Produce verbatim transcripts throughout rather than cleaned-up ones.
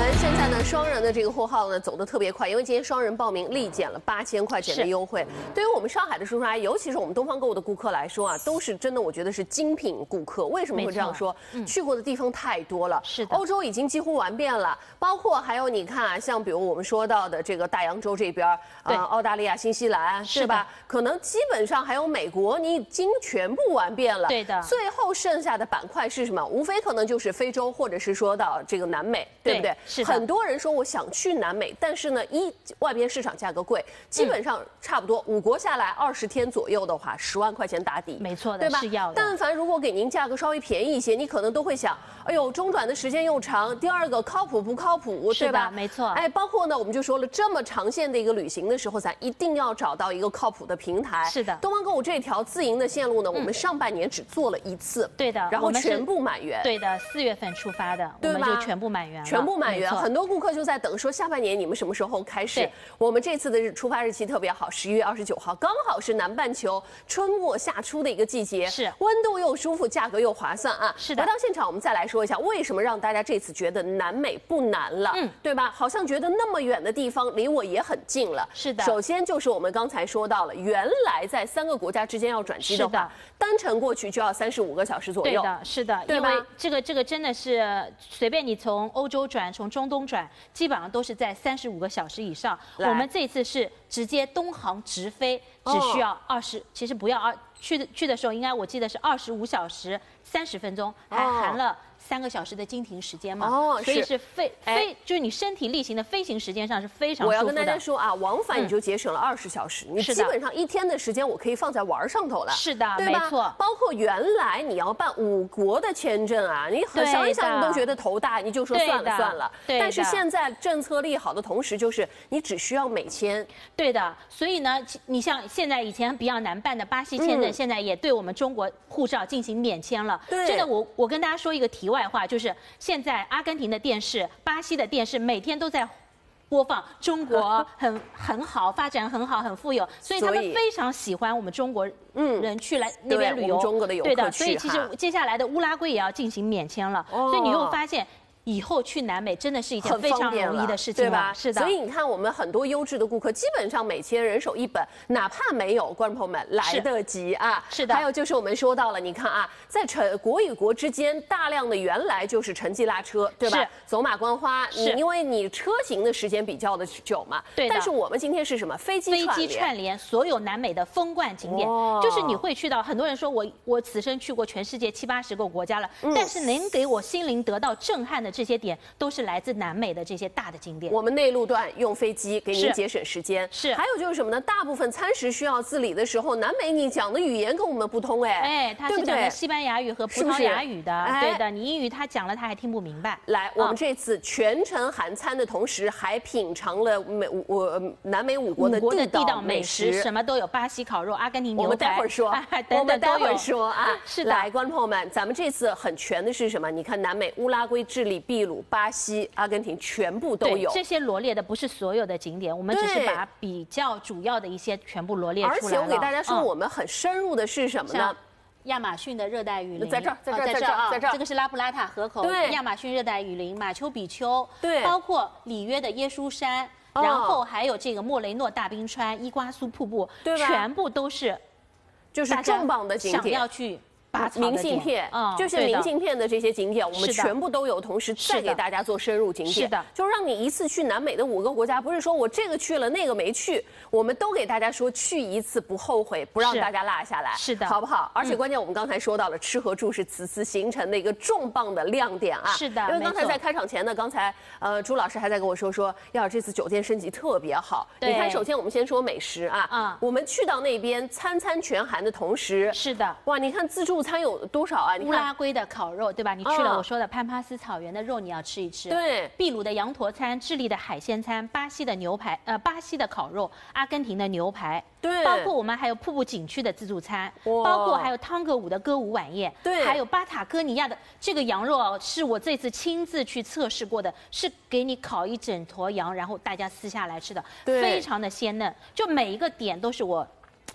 然现在呢，双人的这个货号呢走得特别快，因为今天双人报名立减了八千块钱的优惠。对于我们上海的叔叔阿姨，尤其是我们东方购物的顾客来说啊，都是真的，我觉得是精品顾客。为什么会这样说？嗯、去过的地方太多了， 是的， 欧洲已经几乎玩遍了，包括还有你看啊，像比如我们说到的这个大洋洲这边，呃，澳大利亚、新西兰，是吧？可能基本上还有美国，你已经全部玩遍了。 对的。 最后剩下的板块是什么？无非可能就是非洲，或者是说到这个南美，对不对？ 是的。 很多人说我想去南美，但是呢，一外边市场价格贵，基本上差不多五国下来二十天左右的话，十万块钱打底， 没错的， 对吧？ 是要的。 但凡如果给您价格稍微便宜一些，你可能都会想，哎呦，中转的时间又长，第二个靠谱不靠谱，对吧？ 没错。 哎，包括呢，我们就说了，这么长线的一个旅行的时候，咱一定要找到一个靠谱的平台。 是的。 东方购物这条自营的线路呢，我们上半年只做了一次， 对的， 然后全部满员。 对的，四月份出发的，我们就全部满员了， 全部满员。很多顾客就在等，说下半年你们什么时候开始？我们这次的出发日期特别好，十一月二十九号，刚好是南半球春末夏初的一个季节， 是温度又舒服，价格又划算啊。 是的。 回到现场，我们再来说一下，为什么让大家这次觉得南美不难了？嗯，对吧？好像觉得那么远的地方离我也很近了。 是的。 首先就是我们刚才说到了，原来在三个国家之间要转机的话，单程过去就要三十五个小时左右。 对的，是的， 对吧？ 因为这个这个真的是随便你从欧洲转，从中东转，基本上都是在三十五个小时以上。我们这次是直接东航直飞，只需要二十、哦，其实不要二去的去的时候应该我记得是二十五小时三十分钟，还含了三个小时的经停时间嘛。哦，所以是飞飞就是你身体力行的飞行时间上是非常舒服的。 我要跟大家说啊，往返你就节省了二十小时，嗯、你基本上一天的时间我可以放在玩上头了。 是的， 对吧？ 没错。 包括原来你要办五国的签证啊，你很想一想你都觉得头大，你就说算了算了。但是现在政策利好的同时，就是你只需要美签。 对的，所以呢，你像现在以前比较难办的巴西签证，嗯、现在也对我们中国护照进行免签了。 对， 真的，我我跟大家说一个题外话，就是现在阿根廷的电视、巴西的电视每天都在播放中国很很好，发展很好，很富有，所以他们非常喜欢我们中国人去来那边旅游。 中国的游客对的，所以其实接下来的乌拉圭也要进行免签了，哦、所以你会发现。以后去南美真的是一件非常容易的事情， 对吧？ 是的。 所以你看，我们很多优质的顾客，基本上每签人手一本，哪怕没有，观众朋友们来得及啊。 是的。 还有就是我们说到了，你看啊，在城国与国之间，大量的原来就是城际拉车，对吧？ 是。 走马观花，你因为你车行的时间比较的久嘛。 对的。 但是我们今天是什么？飞机飞机串联所有南美的风冠景点，哦、就是你会去到。很多人说我我此生去过全世界七八十个国家了，嗯、但是能给我心灵得到震撼的这些点都。是来自南美的这些大的景点， 我们内陆段用飞机给您节省时间。 是， 还有就是什么呢？大部分餐食需要自理的时候，南美你讲的语言跟我们不通，哎， 哎，他是讲的西班牙语和葡萄牙语的，是是对的。你英语他讲了，他还听不明白。 来，我们这次全程含餐的同时，还品尝了美我南美五国的地道美食，什么都有，巴西烤肉、阿根廷牛排。 我们待会儿说， 我们待会儿说啊。 是的， 来，观众朋友们，咱们这次很全的是什么？你看，南美乌拉圭、智利、秘鲁、巴西、阿根廷。全部都有， 这些罗列的不是所有的景点，我们只是把比较主要的一些全部罗列出来了。 而且我给大家说，我们很深入的是什么呢？ 亚马逊的热带雨林， 在这儿，在这儿， 在这儿，在这儿， 这个是拉普拉塔河口， 对， 亚马逊热带雨林，马丘比丘， 对， 包括里约的耶稣山，然后还有这个莫雷诺大冰川、伊瓜苏瀑布， 对吧？ 全部都是， 就是重磅的景点， 想要去。 明信片，嗯，就是明信片的这些景点，我们全部都有，同时再给大家做深入景点， 是的， 就让你一次去南美的五个国家，不是说我这个去了那个没去，我们都给大家说去一次不后悔，不让大家落下来， 是的， 好不好？而且关键我们刚才说到了吃和住是此次行程的一个重磅的亮点啊， 是的， 因为刚才在开场前呢，刚才呃朱老师还在跟我说说，要这次酒店升级特别好，你看，首先我们先说美食啊，啊，我们去到那边餐餐全含的同时， 是的， 哇，你看自助餐有多少？ 乌拉圭的烤肉，对吧？你去了我说的潘帕斯草原的肉，你要吃一吃。 对， 秘鲁的羊驼餐，智利的海鲜餐，巴西的牛排，呃，巴西的烤肉，阿根廷的牛排。 对， 包括我们还有瀑布景区的自助餐，包括还有汤格舞的歌舞晚宴， 对， 还有巴塔哥尼亚的这个羊肉，是我这次亲自去测试过的，是给你烤一整坨羊，然后大家撕下来吃的，非常的鲜嫩，就每一个点都是我。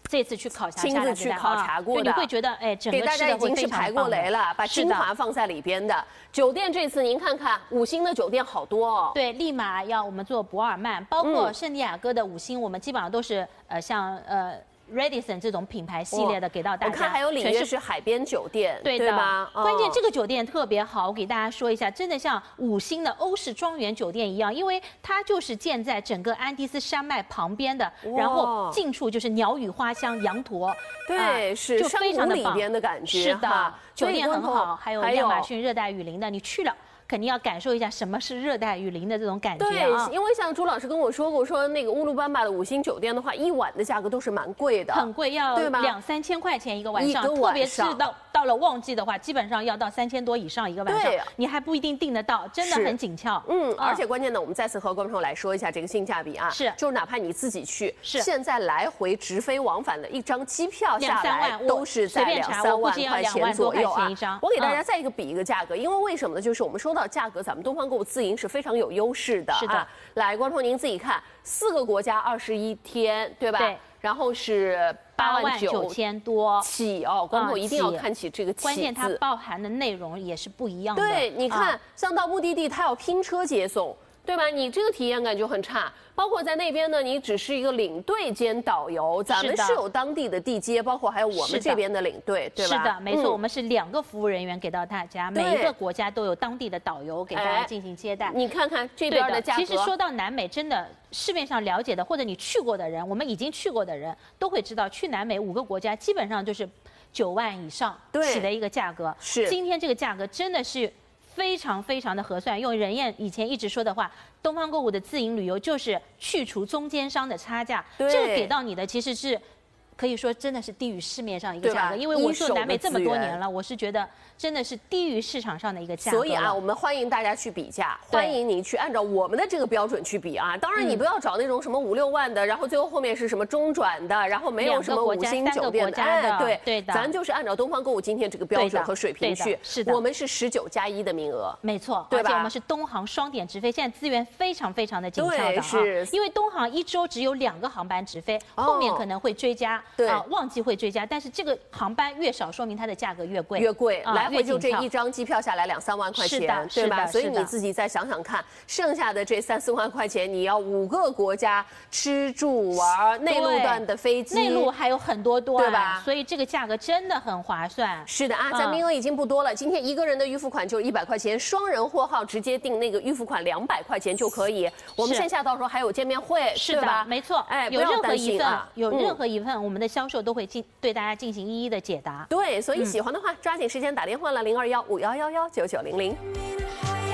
这次去考察亲自去考察过的， 你会觉得哎，整个给大家已经是排过雷了，把精华放在里边的。酒店这次您看看，五星的酒店好多哦。 对，立马要我们做博尔曼，包括圣地亚哥的五星，我们基本上都是呃像呃。Radisson 这种品牌系列的给到大家， 我看还有里面是海边酒店， 对的吗？ 关键这个酒店特别好，我给大家说一下，真的像五星的欧式庄园酒店一样，因为它就是建在整个安第斯山脉旁边的，然后近处就是鸟语花香、羊驼， 对，是就非常的里边的感觉， 是的，酒店很好，还有亚马逊热带雨林的，你去了。肯定要感受一下什么是热带雨林的这种感觉啊！ 对，因为像朱老师跟我说过，说那个乌鲁班巴的五星酒店的话，一晚的价格都是蛮贵的， 很贵，要两三千块钱一个晚上，特别是到到了旺季的话，基本上要到三千多以上一个晚上，你还不一定订得到，真的很紧俏。 嗯，而且关键呢，我们再次和观众朋友来说一下这个性价比啊， 是， 就是哪怕你自己去， 是现在来回直飞往返的一张机票下来都是在两三万块钱左右啊。我给大家再一个比一个价格，因为为什么呢？就是我们说到价格，咱们东方购物自营是非常有优势的， 是的。 啊、来，观众您自己看，四个国家二十一天，对吧？ 对。 然后是八万九千多起哦，观众朋友一定要看起这个起字， 关键它包含的内容也是不一样的。 对，你看，啊、像到目的地，它要拼车接送。对吧？你这个体验感就很差，包括在那边呢，你只是一个领队兼导游，咱们是有当地的地接，包括还有我们这边的领队，对吧？ 是的，没错，嗯、我们是两个服务人员给到大家，每一个国家都有当地的导游给大家进行接待。 哎、你看看这边的价格。 其实说到南美，真的市面上了解的或者你去过的人，我们已经去过的人都会知道，去南美五个国家基本上就是九万以上起的一个价格。 是， 今天这个价格真的是。非常非常的合算，用任燕以前一直说的话，东方购物的自营旅游就是去除中间商的差价，这个给到你的其实是可以说真的是低于市面上一个价格，因为我做南美这么多年了，我是觉得真的是低于市场上的一个价格。 所以啊，我们欢迎大家去比价，欢迎你去按照我们的这个标准去比啊。当然，你不要找那种什么五六万的，然后最后后面是什么中转的，然后没有什么五星酒店的， 哎， 对对的， 咱就是按照东方购物今天这个标准和水平去。 是的， 我们是十九加一的名额， 没错， 对吧？ 而且我们是东航双点直飞，现在资源非常非常的紧俏的啊。 是， 因为东航一周只有两个航班直飞，后面可能会追加， 对啊，旺季会追加，但是这个航班越少，说明它的价格越贵， 越贵，来回就这一张机票下来两三万块钱，对吧？所以你自己再想想看，剩下的这三四万块钱，你要五个国家吃住玩，内陆段的飞机， 内陆还有很多段， 对吧？ 所以这个价格真的很划算。 是的啊，咱名额已经不多了，今天一个人的预付款就一百块钱，双人货号直接订那个预付款两百块钱就可以。我们线下到时候还有见面会， 是的，没错。 哎， 有任何疑问，有任嗯何疑问，我们的销售都会进对大家进行一一的解答。 对，所以喜欢的话，抓紧时间打电话了，零二幺五幺幺幺九九零零。